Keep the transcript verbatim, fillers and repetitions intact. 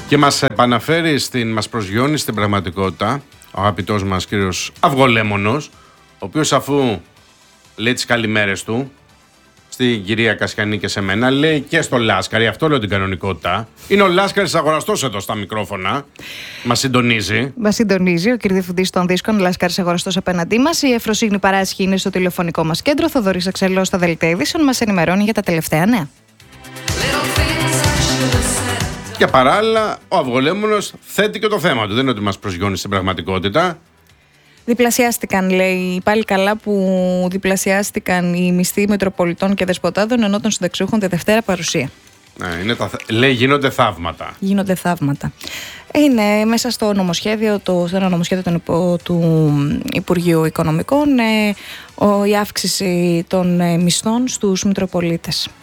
Και μας επαναφέρει, στην, μας προσγειώνει στην πραγματικότητα ο αγαπητός μας κύριος Αυγολέμονος, ο οποίος αφού λέει τις καλημέρες του στην κυρία Κασιανή και σε μένα, λέει και στο Λάσκαρη, αυτό λέω την κανονικότητα. Είναι ο Λάσκαρης αγοραστός εδώ στα μικρόφωνα. Μας συντονίζει. Μας συντονίζει ο κ. Διευθυντής των Δίσκων, Λάσκαρης αγοραστός απέναντί μας. Η Εφροσύνη Παράσχη είναι στο τηλεφωνικό μας κέντρο. Θοδωρής Αξελός στα δελτία ειδήσεων μας ενημερώνει για τα τελευταία νέα. Και παράλληλα, ο Αυγολέμονος θέτει και το θέμα του. Δεν είναι ότι μας προσγειώνει στην πραγματικότητα. Διπλασιάστηκαν, λέει, πάλι καλά που διπλασιάστηκαν οι μισθοί Μητροπολιτών και Δεσποτάδων, ενώ των συνταξιούχων τη Δευτέρα παρουσία. Ναι, είναι τα, λέει γίνονται θαύματα. Γίνονται θαύματα. Είναι μέσα στο νομοσχέδιο, το, στο ένα νομοσχέδιο των, του Υπουργείου Οικονομικών, ε, ο, η αύξηση των ε, μισθών στους Μητροπολίτες.